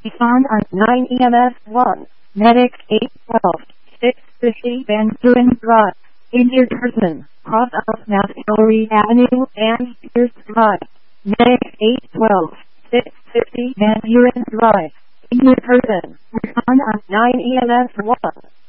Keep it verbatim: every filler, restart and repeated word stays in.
Respond on nine E M S one. Medic eight twelve, six fifty Van Buren Drive. Injured person, cross off Mass Hillary Avenue and Pierce Drive. Medic eight twelve, six fifty Van Buren Drive. Injured person, respond on nine E M S one.